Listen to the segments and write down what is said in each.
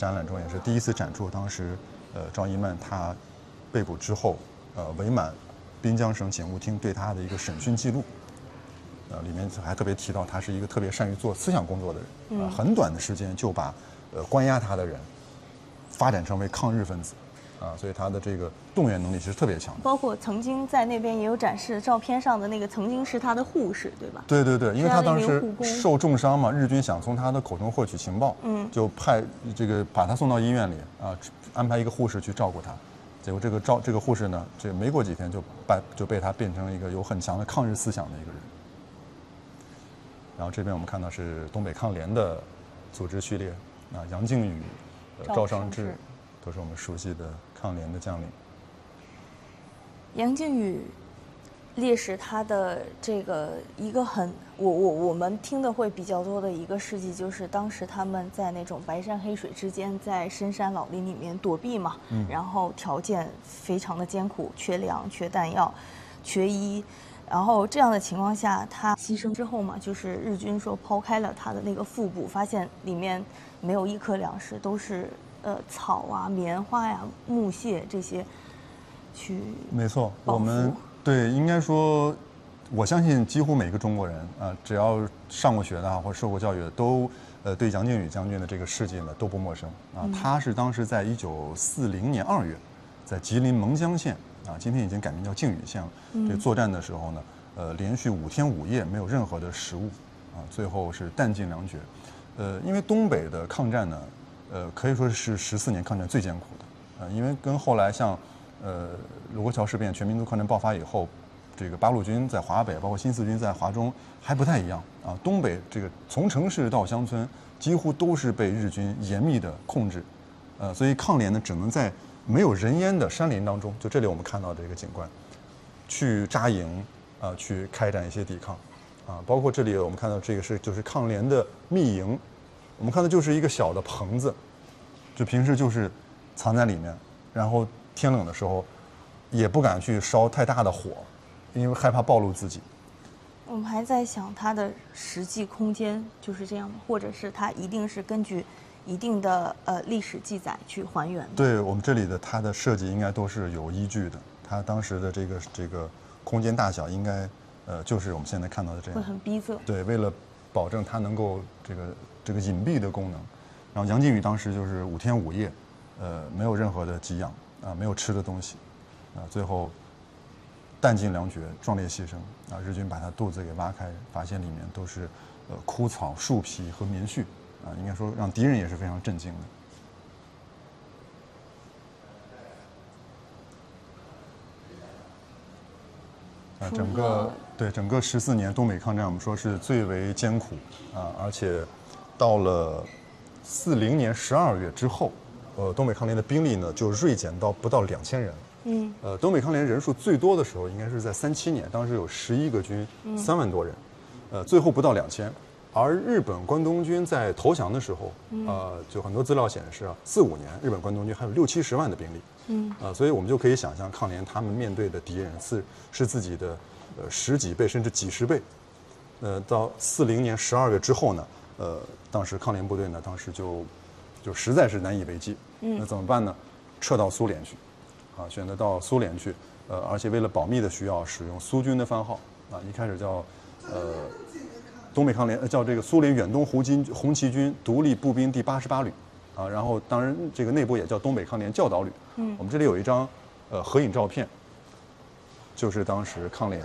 展览中也是第一次展出当时赵一曼他被捕之后伪满滨江省警务厅对他的一个审讯记录。里面还特别提到他是一个特别善于做思想工作的人，很短的时间就把关押他的人发展成为抗日分子，所以他的这个动员能力其实特别强。 包括曾经在那边也有展示照片上的那个曾经是他的护士，对吧？ 对对对，因为他当时受重伤嘛，日军想从他的口中获取情报，就派这个把他送到医院里安排一个护士去照顾他。结果这个护士呢，这没过几天就被他变成了一个有很强的抗日思想的一个人。然后这边我们看到是东北抗联的组织序列，杨靖宇、赵尚志都是我们熟悉的抗联的将领。 杨靖宇烈士他的这个一个我们听的会比较多的一个事迹，就是当时他们在那种白山黑水之间，在深山老林里面躲避嘛，然后条件非常的艰苦，缺粮、缺弹药、缺衣。然后这样的情况下，他牺牲之后嘛，就是日军说抛开了他的那个腹部，发现里面没有一颗粮食，都是草啊、棉花呀、木屑这些去。 没错，我们对应该说，我相信几乎每个中国人只要上过学的或者受过教育的，都对杨靖宇将军的这个事迹呢都不陌生他是当时在1940年2月，在吉林蒙江县。今天已经改名叫靖宇县了。这作战的时候呢，连续5天5夜没有任何的食物，最后是弹尽粮绝。因为东北的抗战呢，可以说是14年抗战最艰苦的。因为跟后来像卢沟桥事变、全民族抗战爆发以后，这个八路军在华北，包括新四军在华中还不太一样东北这个从城市到乡村，几乎都是被日军严密的控制。所以抗联呢，只能在没有人烟的山林当中，就这里我们看到这个景观，去扎营去开展一些抵抗包括这里我们看到这个就是抗联的密营，我们看到就是一个小的棚子，就平时就是藏在里面，然后天冷的时候也不敢去烧太大的火，因为害怕暴露自己。 我们还在想它的实际空间就是这样吗？或者是它一定是根据一定的历史记载去还原的？ 对，我们这里的它的设计应该都是有依据的，它当时的这个空间大小应该就是我们现在看到的这样， 会很逼仄。 对，为了保证它能够这个隐蔽的功能，然后杨靖宇当时就是5天5夜，没有任何的给养没有吃的东西最后弹尽粮绝，壮烈牺牲日军把他肚子给挖开，发现里面都是枯草、树皮和棉絮应该说让敌人也是非常震惊的。整个14年东北抗战，我们说是最为艰苦而且到了40年12月之后，东北抗联的兵力呢就锐减到不到2000人。东北抗联人数最多的时候应该是在37年，当时有11个军，3万多人，最后不到2000。而日本关东军在投降的时候，就很多资料显示45年日本关东军还有60-70万的兵力，所以我们就可以想象抗联他们面对的敌人是自己的10几倍甚至几十倍。到40年12月之后呢，当时抗联部队呢，当时就实在是难以为继，那怎么办呢？撤到苏联去，选择到苏联去，而且为了保密的需要，使用苏军的番号一开始叫东北抗联叫这个苏联远东红旗军独立步兵第88旅，然后当然这个内部也叫东北抗联教导旅。我们这里有一张合影照片，就是当时抗联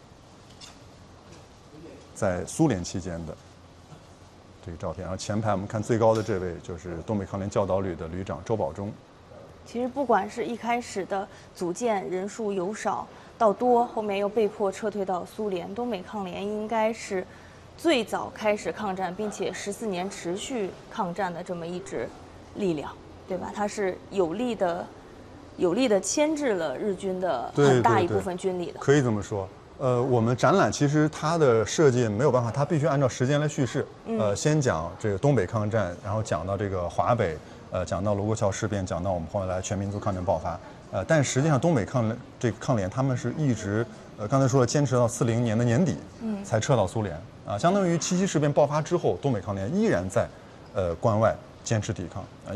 在苏联期间的这个照片。然后前排我们看最高的这位就是东北抗联教导旅的旅长周保中。 其实不管是一开始的组建人数由少到多，后面又被迫撤退到苏联，东北抗联应该是最早开始抗战，并且14年持续抗战的这么一支力量，对吧？它是有力的牵制了日军的很大一部分军力的。 可以这么说。我们展览其实它的设计没有办法，它必须按照时间来叙事。先讲这个东北抗战，然后讲到这个华北，讲到卢沟桥事变，讲到我们后来全民族抗战爆发。但实际上东北抗联他们是一直刚才说了，坚持到40年的年底，才撤到苏联相当于七七事变爆发之后，东北抗联依然在关外坚持抵抗